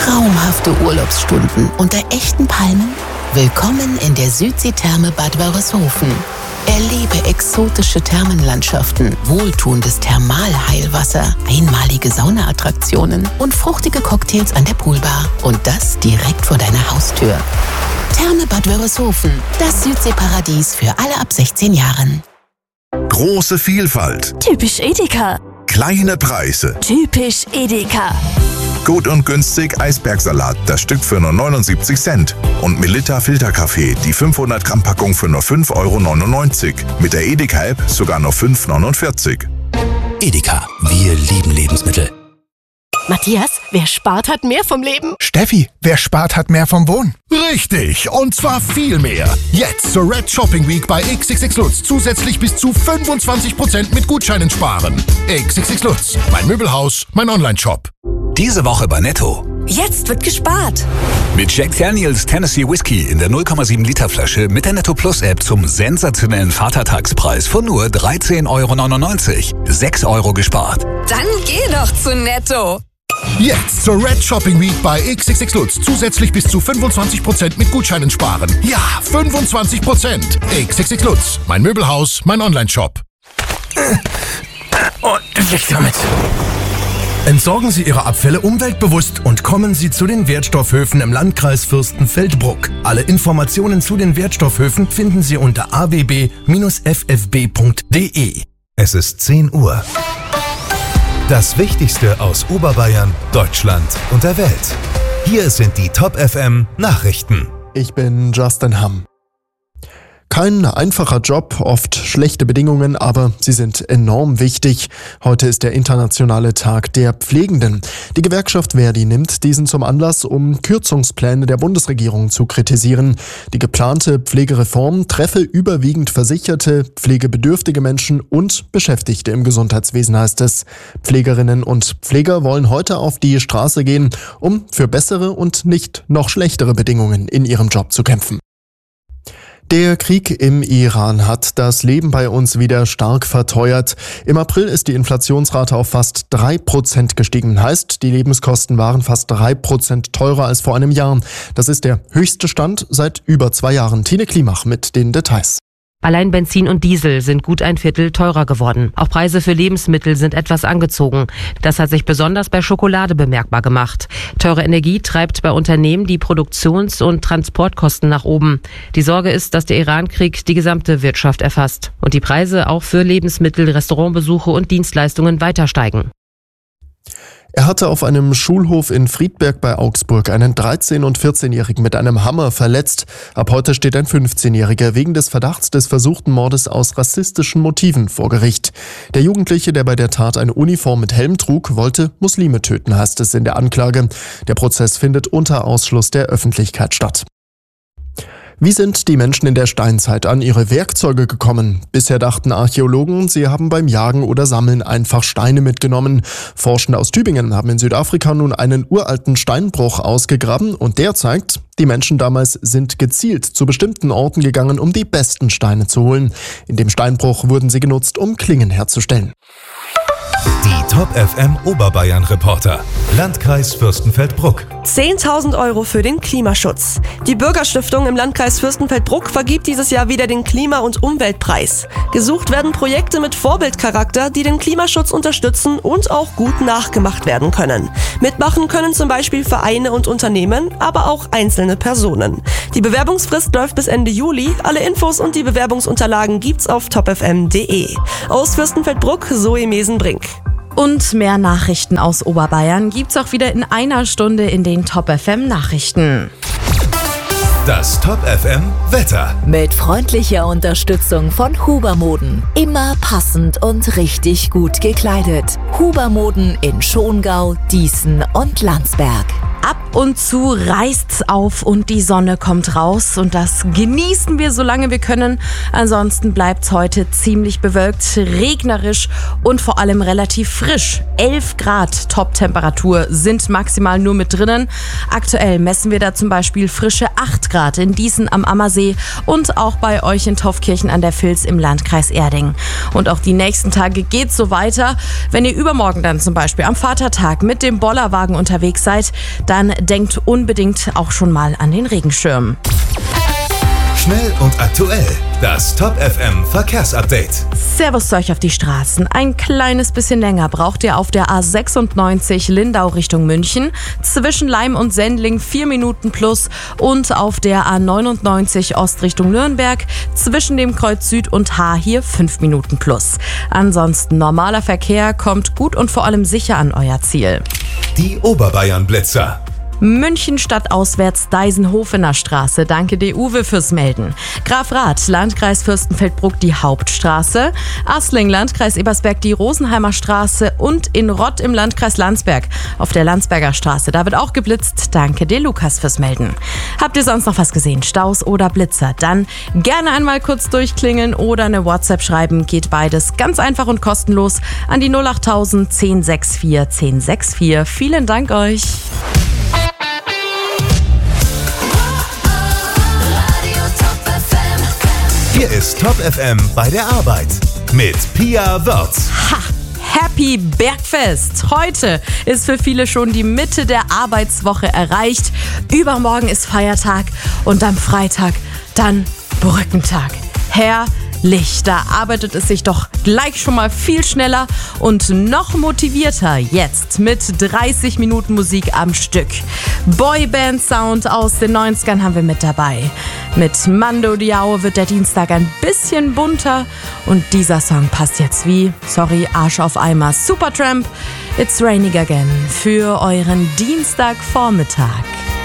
Traumhafte Urlaubsstunden unter echten Palmen? Willkommen in der Südseetherme Bad Wörishofen. Erlebe exotische Thermenlandschaften, wohltuendes Thermalheilwasser, einmalige Saunaattraktionen und fruchtige Cocktails an der Poolbar. Und das direkt vor deiner Haustür. Therme Bad Wörishofen, das Südseeparadies für alle ab 16 Jahren. Große Vielfalt. Typisch Edeka. Kleine Preise. Typisch Edeka. Gut und günstig Eisbergsalat, das Stück für nur 79 Cent. Und Melitta Filterkaffee, die 500 Gramm Packung für nur 5,99 €. Mit der Edeka-App sogar nur 5,49 €. Edeka, wir lieben Lebensmittel. Matthias, wer spart, hat mehr vom Leben. Steffi, wer spart, hat mehr vom Wohnen. Richtig, und zwar viel mehr. Jetzt zur Red Shopping Week bei XXX Lutz zusätzlich bis zu 25% mit Gutscheinen sparen. XXX Lutz, mein Möbelhaus, mein Online-Shop. Diese Woche bei Netto. Jetzt wird gespart. Mit Jack Daniels Tennessee Whiskey in der 0,7 Liter Flasche mit der Netto Plus App zum sensationellen Vatertagspreis von nur 13,99 €. 6 € gespart. Dann geh doch zu Netto. Jetzt zur Red Shopping Week bei XXX Lutz zusätzlich bis zu 25% mit Gutscheinen sparen. Ja, 25%. XXX Lutz, mein Möbelhaus, mein Online-Shop. Und weg damit. Entsorgen Sie Ihre Abfälle umweltbewusst und kommen Sie zu den Wertstoffhöfen im Landkreis Fürstenfeldbruck. Alle Informationen zu den Wertstoffhöfen finden Sie unter awb-ffb.de. Es ist 10 Uhr. Das Wichtigste aus Oberbayern, Deutschland und der Welt. Hier sind die Top FM Nachrichten. Ich bin Justin Hamm. Kein einfacher Job, oft schlechte Bedingungen, aber sie sind enorm wichtig. Heute ist der internationale Tag der Pflegenden. Die Gewerkschaft Verdi nimmt diesen zum Anlass, um Kürzungspläne der Bundesregierung zu kritisieren. Die geplante Pflegereform treffe überwiegend Versicherte, pflegebedürftige Menschen und Beschäftigte im Gesundheitswesen, heißt es. Pflegerinnen und Pfleger wollen heute auf die Straße gehen, um für bessere und nicht noch schlechtere Bedingungen in ihrem Job zu kämpfen. Der Krieg im Iran hat das Leben bei uns wieder stark verteuert. Im April ist die Inflationsrate auf fast 3% gestiegen. Heißt, die Lebenskosten waren fast 3% teurer als vor einem Jahr. Das ist der höchste Stand seit über 2 Jahren. Tine Klimach mit den Details. Allein Benzin und Diesel sind gut ein Viertel teurer geworden. Auch Preise für Lebensmittel sind etwas angezogen. Das hat sich besonders bei Schokolade bemerkbar gemacht. Teure Energie treibt bei Unternehmen die Produktions- und Transportkosten nach oben. Die Sorge ist, dass der Iran-Krieg die gesamte Wirtschaft erfasst und die Preise auch für Lebensmittel, Restaurantbesuche und Dienstleistungen weiter steigen. Er hatte auf einem Schulhof in Friedberg bei Augsburg einen 13- und 14-Jährigen mit einem Hammer verletzt. Ab heute steht ein 15-Jähriger wegen des Verdachts des versuchten Mordes aus rassistischen Motiven vor Gericht. Der Jugendliche, der bei der Tat eine Uniform mit Helm trug, wollte Muslime töten, heißt es in der Anklage. Der Prozess findet unter Ausschluss der Öffentlichkeit statt. Wie sind die Menschen in der Steinzeit an ihre Werkzeuge gekommen? Bisher dachten Archäologen, sie haben beim Jagen oder Sammeln einfach Steine mitgenommen. Forschende aus Tübingen haben in Südafrika nun einen uralten Steinbruch ausgegraben und der zeigt, die Menschen damals sind gezielt zu bestimmten Orten gegangen, um die besten Steine zu holen. In dem Steinbruch wurden sie genutzt, um Klingen herzustellen. Die Top FM Oberbayern Reporter. Landkreis Fürstenfeldbruck. 10.000 € für den Klimaschutz. Die Bürgerstiftung im Landkreis Fürstenfeldbruck vergibt dieses Jahr wieder den Klima- und Umweltpreis. Gesucht werden Projekte mit Vorbildcharakter, die den Klimaschutz unterstützen und auch gut nachgemacht werden können. Mitmachen können zum Beispiel Vereine und Unternehmen, aber auch einzelne Personen. Die Bewerbungsfrist läuft bis Ende Juli. Alle Infos und die Bewerbungsunterlagen gibt's auf topfm.de. Aus Fürstenfeldbruck, Zoe Mesenbrink. Und mehr Nachrichten aus Oberbayern gibt's auch wieder in einer Stunde in den Top FM Nachrichten. Das Top FM Wetter. Mit freundlicher Unterstützung von Hubermoden. Immer passend und richtig gut gekleidet. Hubermoden in Schongau, Dießen und Landsberg. Ab und zu reißt's auf und die Sonne kommt raus und das genießen wir, solange wir können. Ansonsten bleibt's heute ziemlich bewölkt, regnerisch und vor allem relativ frisch. 11 Grad Top-Temperatur sind maximal nur mit drinnen. Aktuell messen wir da zum Beispiel frische 8 Grad in Dießen am Ammersee und auch bei euch in Taufkirchen an der Vils im Landkreis Erding. Und auch die nächsten Tage geht's so weiter. Wenn ihr übermorgen dann zum Beispiel am Vatertag mit dem Bollerwagen unterwegs seid, dann denkt unbedingt auch schon mal an den Regenschirm. Schnell und aktuell. Das Top FM Verkehrsupdate. Servus zu euch auf die Straßen. Ein kleines bisschen länger braucht ihr auf der A96 Lindau Richtung München. Zwischen Leim und Sendling 4 Minuten plus. Und auf der A99 Ost Richtung Nürnberg zwischen dem Kreuz Süd und Haar hier 5 Minuten plus. Ansonsten normaler Verkehr, kommt gut und vor allem sicher an euer Ziel. Die Oberbayern-Blitzer. München stadtauswärts Deisenhofener Straße. Danke dir, Uwe, fürs Melden. Grafrath, Landkreis Fürstenfeldbruck, die Hauptstraße. Assling, Landkreis Ebersberg, die Rosenheimer Straße. Und in Rott im Landkreis Landsberg auf der Landsberger Straße. Da wird auch geblitzt. Danke dir, Lukas, fürs Melden. Habt ihr sonst noch was gesehen? Staus oder Blitzer? Dann gerne einmal kurz durchklingeln oder eine WhatsApp schreiben. Geht beides ganz einfach und kostenlos an die 08000 1064 1064. Vielen Dank euch. Hier ist Top FM bei der Arbeit mit Pia Wörth. Happy Bergfest! Heute ist für viele schon die Mitte der Arbeitswoche erreicht. Übermorgen ist Feiertag und am Freitag dann Brückentag. Herrlich, da arbeitet es sich doch gleich schon mal viel schneller und noch motivierter jetzt mit 30 Minuten Musik am Stück. Boyband-Sound aus den 90ern haben wir mit dabei. Mit Mando Diao wird der Dienstag ein bisschen bunter und dieser Song passt jetzt wie, Arsch auf Eimer, Supertramp, It's Raining Again für euren Dienstagvormittag.